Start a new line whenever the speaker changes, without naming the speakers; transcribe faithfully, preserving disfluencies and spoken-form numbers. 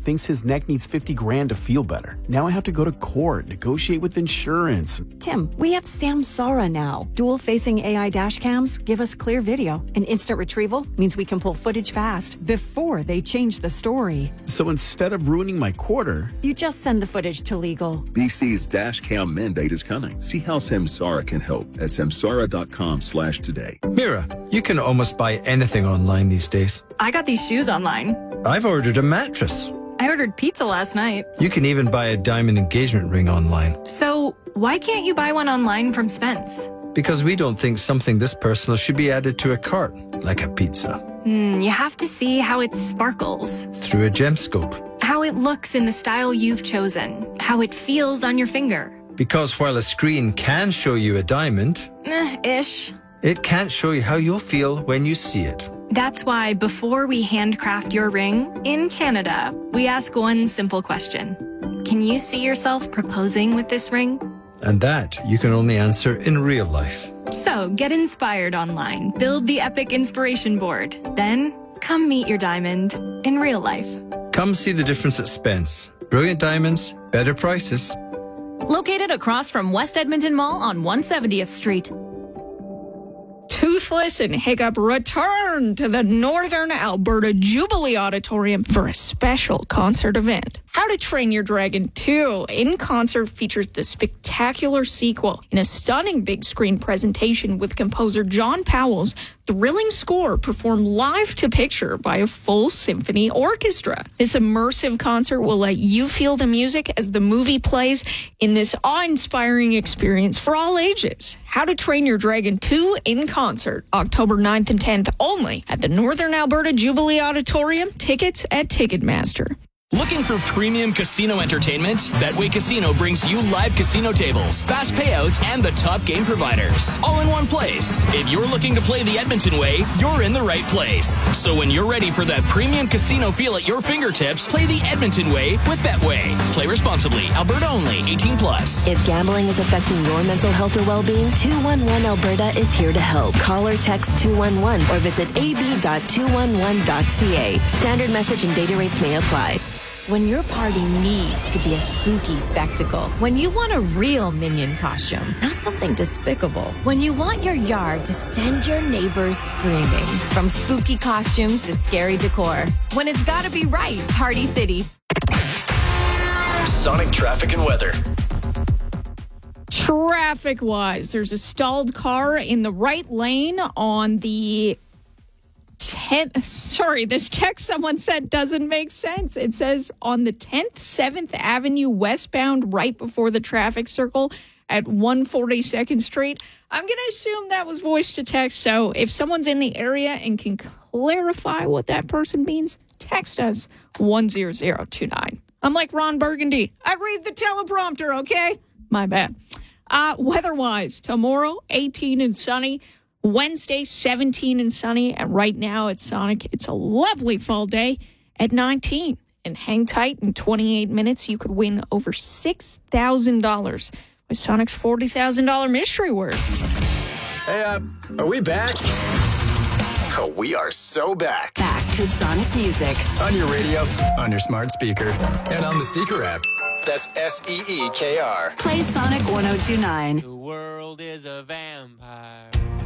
thinks his neck needs fifty grand to feel better. Now I have to go to court, negotiate with insurance.
Tim, we have Samsara now. Dual-facing A I dash cams give us clear video, and instant retrieval means we can pull footage fast before they change the story.
So instead of ruining my quarter,
you just send the footage to legal.
B C's dash cam mandate is coming. See how Samsara can help at samsara.com slash today.
Mira, you can almost buy anything online these days.
I got these shoes online.
I've ordered a mattress.
I ordered pizza last night.
You can even buy a diamond engagement ring online.
So why can't you buy one online from Spence?
Because we don't think something this personal should be added to a cart, like a pizza.
Hmm, you have to see how it sparkles.
Through a gemscope.
How it looks in the style you've chosen. How it feels on your finger.
Because while a screen can show you a diamond,
Eh, ish.
it can't show you how you'll feel when you see it.
That's why before we handcraft your ring, in Canada, we ask one simple question. Can you see yourself proposing with this ring?
And that you can only answer in real life.
So get inspired online. Build the epic inspiration board. Then come meet your diamond in real life.
Come see the difference at Spence. Brilliant diamonds, better prices.
Located across from West Edmonton Mall on one hundred seventieth Street.
Toothless and Hiccup return to the Northern Alberta Jubilee Auditorium for a special concert event. How to Train Your Dragon two in concert features the spectacular sequel in a stunning big screen presentation with composer John Powell's thrilling score performed live to picture by a full symphony orchestra. This immersive concert will let you feel the music as the movie plays in this awe-inspiring experience for all ages. How to Train Your Dragon two in concert, October ninth and tenth only at the Northern Alberta Jubilee Auditorium. Tickets at Ticketmaster.
Looking for premium casino entertainment? Betway Casino brings you live casino tables, fast payouts, and the top game providers, all in one place. If you're looking to play the Edmonton way, you're in the right place. So when you're ready for that premium casino feel at your fingertips, play the Edmonton way with Betway. Play responsibly. Alberta only. eighteen plus.
If gambling is affecting your mental health or well-being, two one one Alberta is here to help. Call or text two one one or visit a b dot two one one dot c a. Standard message and data rates may apply.
When your party needs to be a spooky spectacle. When you want a real Minion costume, not something despicable. When you want your yard to send your neighbors screaming. From spooky costumes to scary decor. When it's gotta be right, Party City.
Sonic traffic and weather.
Traffic-wise, there's a stalled car in the right lane on the tenth, sorry, this text someone sent doesn't make sense. It says on the tenth, seventh Avenue westbound right before the traffic circle at one forty-second Street. I'm going to assume that was voice to text, so if someone's in the area and can clarify what that person means, text us one zero zero two nine. I'm like Ron Burgundy. I read the teleprompter, okay? My bad. Uh, weather-wise, tomorrow, eighteen and sunny. Wednesday, seventeen and sunny. And right now at Sonic, it's a lovely fall day at nineteen. And hang tight, in twenty-eight minutes, you could win over six thousand dollars with Sonic's forty thousand dollars mystery word.
Hey, uh, are we back? Oh, we are so back.
Back to Sonic Music.
On your radio, on your smart speaker, and on the Seeker app. That's S E E K R.
Play Sonic one oh two nine.
The world is a vampire.